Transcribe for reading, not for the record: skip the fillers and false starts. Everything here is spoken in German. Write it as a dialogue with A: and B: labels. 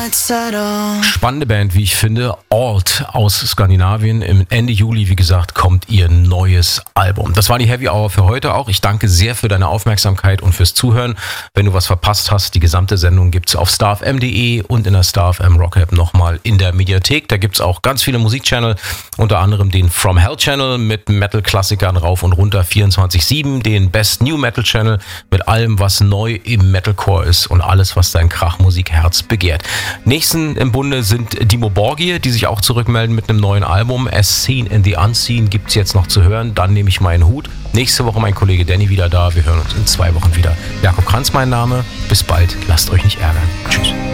A: Spannende Band, wie ich finde. Alt aus Skandinavien. Ende Juli, wie gesagt, kommt ihr neues Album. Das war die Heavy Hour für heute auch. Ich danke sehr für deine Aufmerksamkeit und fürs Zuhören. Wenn du was verpasst hast, die gesamte Sendung gibt's auf starfm.de und in der StarFM Rock App nochmal in der Mediathek. Da gibt's auch ganz viele Musikchannel, unter anderem den From Hell Channel mit Metal-Klassikern rauf und runter 24/7, den Best New Metal Channel mit allem, was neu im Metalcore ist und alles, was dein Krachmusikherz begehrt. Nächsten im Bunde sind Dimmu Borgir, die sich auch zurückmelden mit einem neuen Album. As Seen in the Unseen gibt's jetzt noch zu hören. Dann nehme ich meinen Hut. Nächste Woche mein Kollege Danny wieder da. Wir hören uns in 2 Wochen wieder. Jakob Kranz mein Name. Bis bald. Lasst euch nicht ärgern. Tschüss.